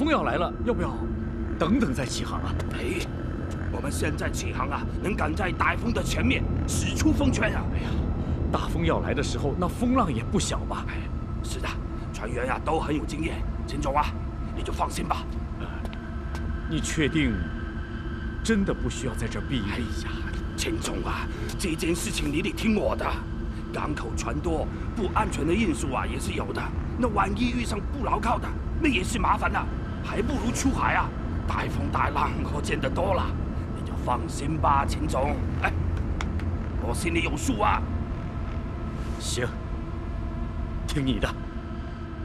风要来了，要不要等等再起航啊？ 哎，我们现在起航啊，能赶在大风的前面，使出风圈啊！ 哎呀，大风要来的时候，那风浪也不小吧？ 哎，是的，船员啊都很有经验，秦总啊，你就放心吧。 你确定真的不需要在这儿避一避？ 哎呀，秦总啊，这件事情你得听我的。港口船多，不安全的因素啊也是有的。那万一遇上不牢靠的，那也是麻烦了。还不如出海啊，大风大浪我见得多了。你就放心吧，秦总。哎，我心里有数啊。 行，听你的。